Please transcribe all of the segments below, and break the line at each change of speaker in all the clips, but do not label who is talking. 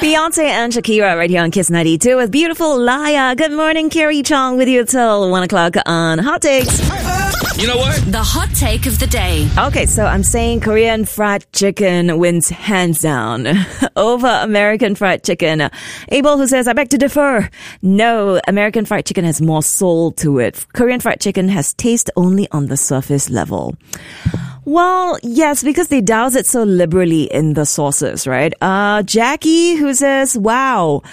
Beyonce and Shakira right here on Kiss 92 with beautiful Laya. Good morning, Carrie Chong with you till 1 o'clock on Hot Takes.
You know what?
The hot take of the day.
Okay, so I'm saying Korean fried chicken wins hands down over American fried chicken. Abel, who says, I beg to differ. No, American fried chicken has more soul to it. Korean fried chicken has taste only on the surface level. Well, yes, because they douse it so liberally in the sauces, right? Jackie, who says, wow,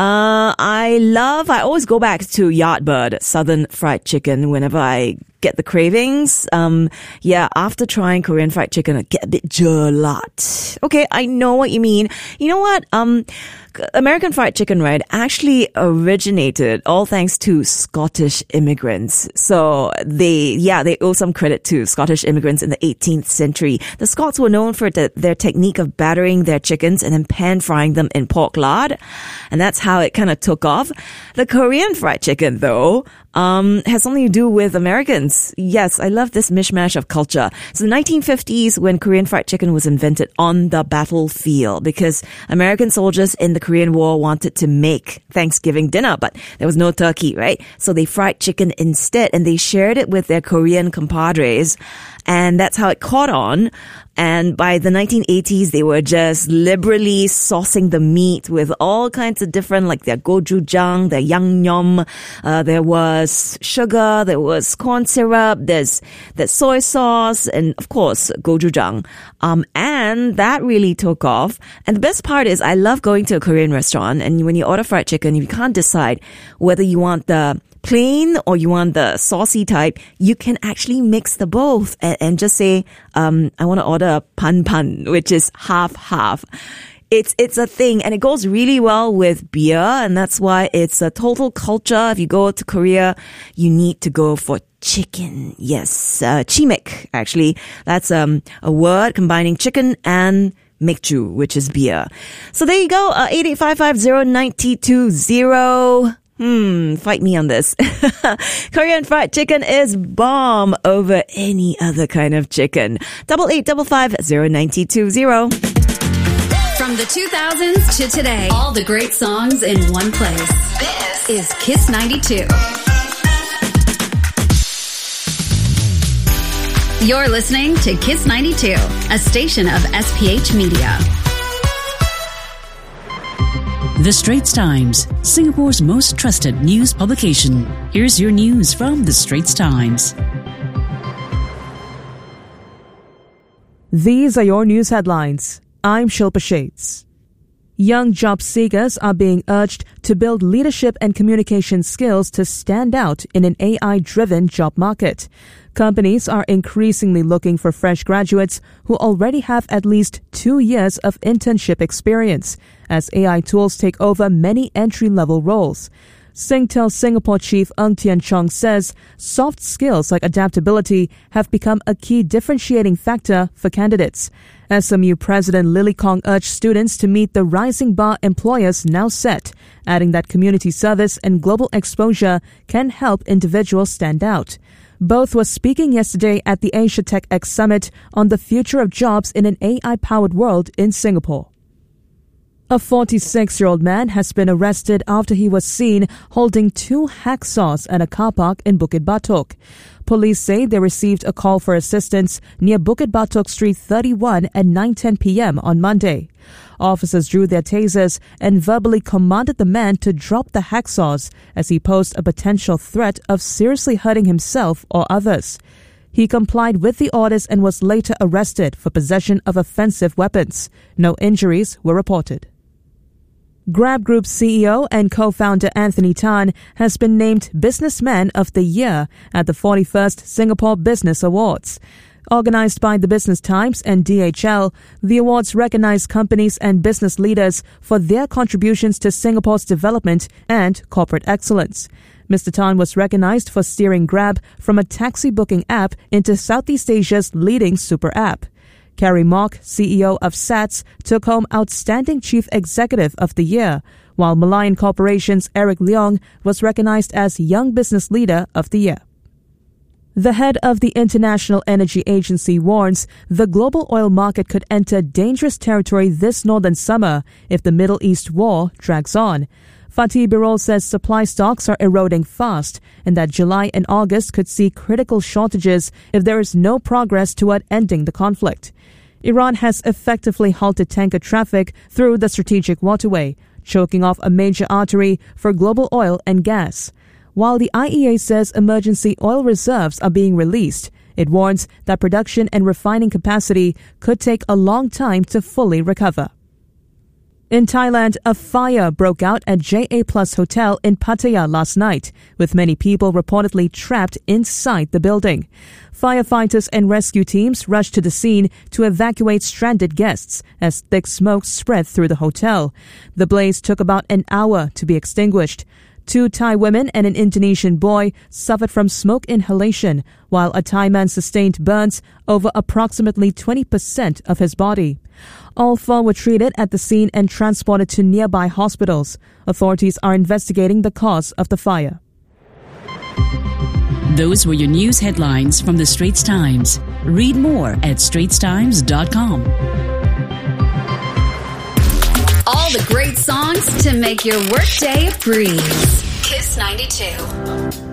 I always go back to Yardbird Southern fried chicken whenever I get the cravings. After trying Korean fried chicken, I get a bit jelat. Okay, I know what you mean. You know what? American fried chicken, right, actually originated all thanks to Scottish immigrants. So they owe some credit to Scottish immigrants in the 18th century. The Scots were known for their technique of battering their chickens and then pan frying them in pork lard. And that's how it kind of took off. The Korean fried chicken, though, has something to do with Americans. Yes, I love this mishmash of culture. So the 1950s, when Korean fried chicken was invented on the battlefield, because American soldiers in the Korean War wanted to make Thanksgiving dinner, but there was no turkey, right? So they fried chicken instead, and they shared it with their Korean compadres. And that's how it caught on. And by the 1980s, they were just liberally saucing the meat with all kinds of different, like their gochujang, their yangnyeom. There was sugar, there was corn syrup, there's soy sauce, and of course, gochujang. And that really took off. And the best part is I love going to a Korean restaurant, and when you order fried chicken, you can't decide whether you want the plain or you want the saucy type, you can actually mix the both and just say, I want to order a pan, which is half. It's a thing, and it goes really well with beer, and that's why it's a total culture. If you go to Korea, you need to go for chicken. Yes, chimek, actually. That's a word combining chicken and mekju, which is beer. So there you go, 88550920. Fight me on this. Korean fried chicken is bomb over any other kind of chicken. 88550920.
From the 2000s to today, all the great songs in one place. This is Kiss 92. You're listening to Kiss 92, a station of SPH Media.
The Straits Times, Singapore's most trusted news publication. Here's your news from The Straits Times.
These are your news headlines. I'm Shilpa Shades. Young job seekers are being urged to build leadership and communication skills to stand out in an AI-driven job market. Companies are increasingly looking for fresh graduates who already have at least 2 years of internship experience, as AI tools take over many entry-level roles. Singtel Singapore Chief Ng Tian Chong says soft skills like adaptability have become a key differentiating factor for candidates. SMU President Lily Kong urged students to meet the rising bar employers now set, adding that community service and global exposure can help individuals stand out. Both were speaking yesterday at the Asia Tech X Summit on the future of jobs in an AI-powered world in Singapore. A 46-year-old man has been arrested after he was seen holding 2 hacksaws at a car park in Bukit Batok. Police say they received a call for assistance near Bukit Batok Street 31 at 9:10 p.m. on Monday. Officers drew their tasers and verbally commanded the man to drop the hacksaws as he posed a potential threat of seriously hurting himself or others. He complied with the orders and was later arrested for possession of offensive weapons. No injuries were reported. Grab Group CEO and co-founder Anthony Tan has been named Businessman of the Year at the 41st Singapore Business Awards. Organized by the Business Times and DHL, the awards recognize companies and business leaders for their contributions to Singapore's development and corporate excellence. Mr. Tan was recognized for steering Grab from a taxi booking app into Southeast Asia's leading super app. Carrie Mock, CEO of SATS, took home Outstanding Chief Executive of the Year, while Malayan Corporation's Eric Leong was recognized as Young Business Leader of the Year. The head of the International Energy Agency warns the global oil market could enter dangerous territory this northern summer if the Middle East war drags on. Fatih Birol says supply stocks are eroding fast and that July and August could see critical shortages if there is no progress toward ending the conflict. Iran has effectively halted tanker traffic through the strategic waterway, choking off a major artery for global oil and gas. While the IEA says emergency oil reserves are being released, it warns that production and refining capacity could take a long time to fully recover. In Thailand, a fire broke out at JA Plus Hotel in Pattaya last night, with many people reportedly trapped inside the building. Firefighters and rescue teams rushed to the scene to evacuate stranded guests as thick smoke spread through the hotel. The blaze took about an hour to be extinguished. 2 Thai women and an Indonesian boy suffered from smoke inhalation, while a Thai man sustained burns over approximately 20% of his body. All 4 were treated at the scene and transported to nearby hospitals. Authorities are investigating the cause of the fire.
Those were your news headlines from the Straits Times. Read more at straitstimes.com.
All the great songs to make your workday a breeze. Kiss 92.